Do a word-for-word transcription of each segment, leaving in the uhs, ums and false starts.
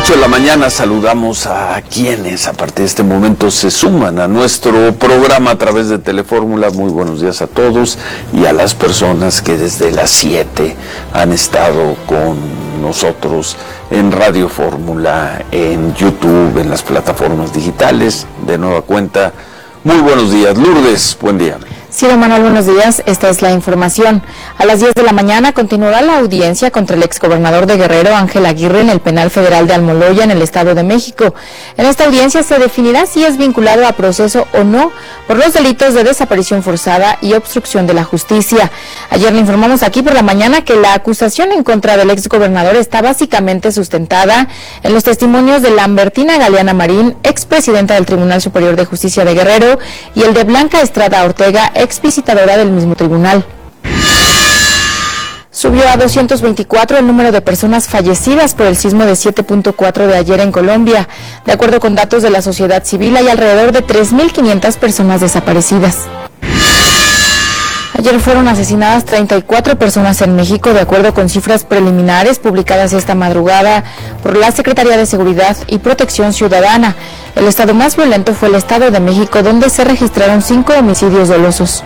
ocho de la mañana saludamos a quienes a partir de este momento se suman a nuestro programa a través de Telefórmula. Muy buenos días a todos y a las personas que desde las siete han estado con nosotros en Radio Fórmula, en YouTube, en las plataformas digitales. De nueva cuenta, muy buenos días. Lourdes, buen día. Ciro Manuel, buenos días. Esta es la información. A las diez de la mañana continuará la audiencia contra el exgobernador de Guerrero, Ángel Aguirre, en el Penal Federal de Almoloya, en el Estado de México. En esta audiencia se definirá si es vinculado a proceso o no por los delitos de desaparición forzada y obstrucción de la justicia. Ayer le informamos aquí por la mañana que la acusación en contra del exgobernador está básicamente sustentada en los testimonios de Lambertina Galeana Marín, expresidenta del Tribunal Superior de Justicia de Guerrero, y el de Blanca Estrada Ortega, ex visitadora del mismo tribunal. Subió a doscientos veinticuatro el número de personas fallecidas por el sismo de siete punto cuatro de ayer en Colombia. De acuerdo con datos de la sociedad civil, hay alrededor de tres mil quinientas personas desaparecidas. Ayer fueron asesinadas treinta y cuatro personas en México, de acuerdo con cifras preliminares publicadas esta madrugada por la Secretaría de Seguridad y Protección Ciudadana. El estado más violento fue el Estado de México, donde se registraron cinco homicidios dolosos.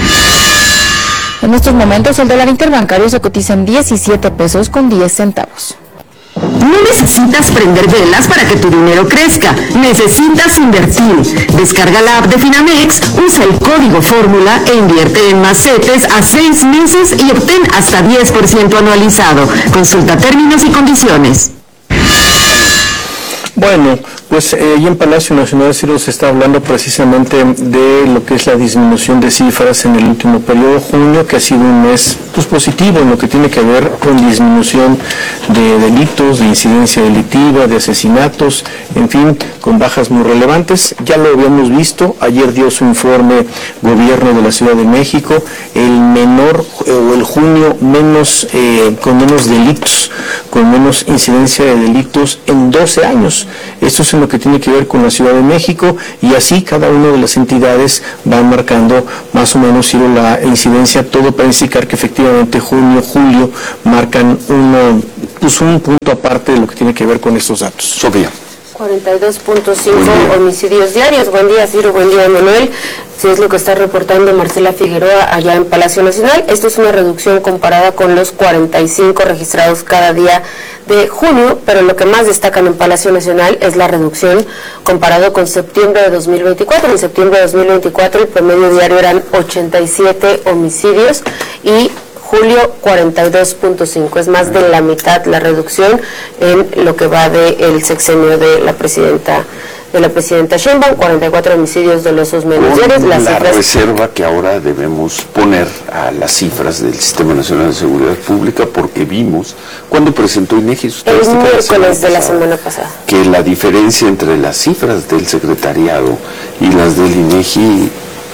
En estos momentos, el dólar interbancario se cotiza en diecisiete pesos con diez centavos. No necesitas prender velas para que tu dinero crezca, necesitas invertir. Descarga la app de Finamex, usa el código Fórmula e invierte en más CETES a seis meses y obtén hasta diez por ciento anualizado. Consulta términos y condiciones. Bueno, pues eh, ahí en Palacio Nacional, Ciro, se está hablando precisamente de lo que es la disminución de cifras en el último periodo, junio, que ha sido un mes pues, positivo en lo que tiene que ver con disminución de delitos, de incidencia delictiva, de asesinatos, en fin, con bajas muy relevantes. Ya lo habíamos visto, ayer dio su informe Gobierno de la Ciudad de México, el menor, eh, o el junio menos, eh, con menos delitos, con menos incidencia de delitos en doce años. Esto es en lo que tiene que ver con la Ciudad de México, y así cada una de las entidades van marcando más o menos, Ciro, la incidencia, todo para indicar que efectivamente junio, julio marcan uno, pues un punto aparte de lo que tiene que ver con estos datos. Sofía. cuarenta y dos punto cinco homicidios diarios. Buen día, Ciro, buen día, Manuel. Si es lo que está reportando Marcela Figueroa allá en Palacio Nacional. Esto es una reducción comparada con los cuarenta y cinco registrados cada día de junio, pero lo que más destacan en Palacio Nacional es la reducción comparado con septiembre de dos mil veinticuatro. En septiembre de dos mil veinticuatro el promedio diario eran ochenta y siete homicidios y julio cuarenta y dos punto cinco, es más de la mitad la reducción en lo que va del sexenio de la presidenta de la presidenta Sheinbaum, cuarenta y cuatro homicidios dolosos menos diarios. La cifras... reserva que ahora debemos poner a las cifras del Sistema Nacional de Seguridad Pública, porque vimos cuando presentó INEGI el miércoles de la semana pasada que la diferencia entre las cifras del secretariado y las del INEGI,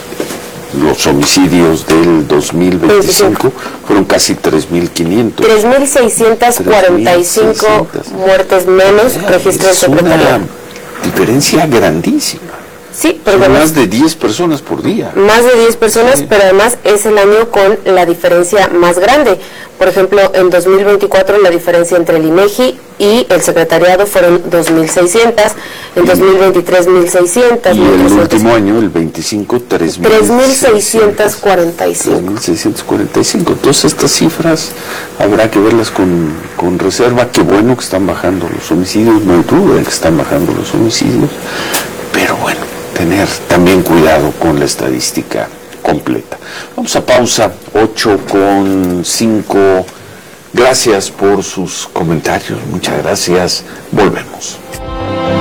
los homicidios del dos mil veinticinco fueron casi tres mil quinientos. tres mil seiscientas cuarenta y cinco muertes menos registro del secretariado. Diferencia grandísima. Sí, pero son bueno, más de diez personas por día. Más de diez personas, sí. Pero además es el año con la diferencia más grande. Por ejemplo, en dos mil veinticuatro la diferencia entre el INEGI y el secretariado fueron dos mil seiscientas, en dos mil veintitrés mil seiscientas. Y el último año, el veinticinco, tres mil seiscientos cuarenta y cinco. tres mil seiscientos cuarenta y cinco. Entonces estas cifras habrá que verlas con, con reserva. Qué bueno que están bajando los homicidios, no hay duda de que están bajando los homicidios, pero bueno, tener también cuidado con la estadística completa. Vamos a pausa, ocho con cinco. Gracias por sus comentarios, muchas gracias. Volvemos.